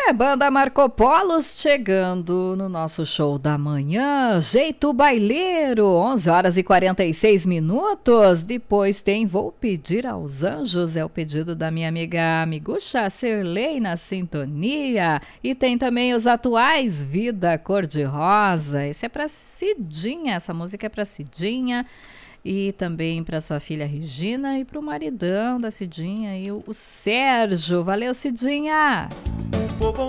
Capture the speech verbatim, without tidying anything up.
É, banda Marco Polo chegando no nosso show da manhã, Jeito Baileiro, onze horas e quarenta e seis minutos. Depois tem Vou Pedir aos Anjos, é o pedido da minha amiga Miguxa Cirlei na sintonia. E tem também os atuais, Vida Cor-de-Rosa. Esse é pra Cidinha, essa música é pra Cidinha. E também para sua filha Regina e para o maridão da Cidinha, e o, o Sérgio. Valeu, Cidinha!